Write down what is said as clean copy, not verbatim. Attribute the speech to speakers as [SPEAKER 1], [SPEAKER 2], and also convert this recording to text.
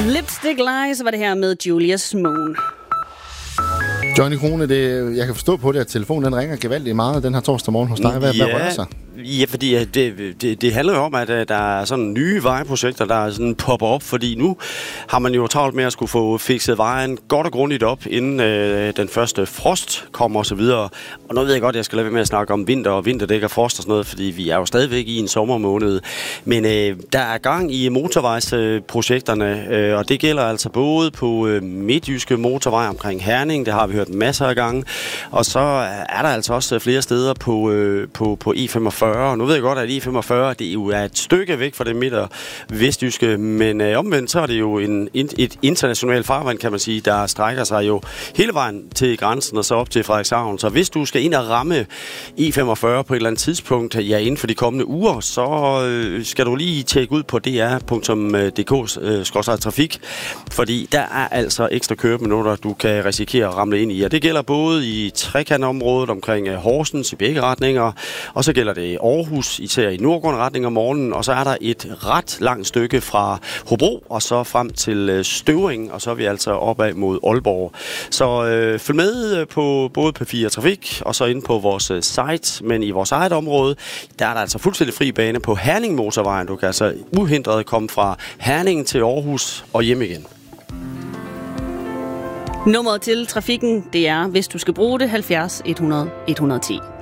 [SPEAKER 1] Lipstick Lies var det her med Julius Moon.
[SPEAKER 2] Johnny Krone, jeg kan forstå på det, at telefonen den ringer gevaldigt meget den her torsdag morgen hos dig. Hvad rører sig?
[SPEAKER 3] Ja, fordi det handler jo om, at der er sådan nye vejeprojekter, der sådan popper op, fordi nu har man jo travlt med at skulle få fikset vejen godt og grundigt op, inden den første frost kommer og så videre. Og nu ved jeg godt, at jeg skal lade være med at snakke om vinter og vinterdæk og frost og sådan noget, fordi vi er jo stadigvæk i en sommermåned. Men der er gang i motorvejsprojekterne, og det gælder altså både på midtjyske motorvej omkring Herning, det har vi hørt masser af gange, og så er der altså også flere steder på E45. Og nu ved jeg godt, at E45 det jo er et stykke væk fra det midt- og vestjyske, men omvendt så er det jo et internationalt farvand, kan man sige, der strækker sig jo hele vejen til grænsen og så op til Frederikshavn. Så hvis du skal ind og ramme E45 på et eller andet tidspunkt, ja, inden for de kommende uger, så skal du lige tjekke ud på dr.dk/trafik, fordi der er altså ekstra køreminutter, du kan risikere at ramle ind i. Og det gælder både i trekantområdet omkring Horsens i begge retninger, og så gælder det Aarhus, især i nordgående retning om morgenen, og så er der et ret langt stykke fra Hobro og så frem til Støvring, og så er vi altså opad mod Aalborg. Så følg med på både P4 Trafik og så inde på vores site, men i vores eget område, der er der altså fuldstændig fri bane på Herning Motorvejen. Du kan altså uhindret komme fra Herning til Aarhus og hjem igen.
[SPEAKER 1] Nummeret til trafikken, det er, hvis du skal bruge det, 70 100 110.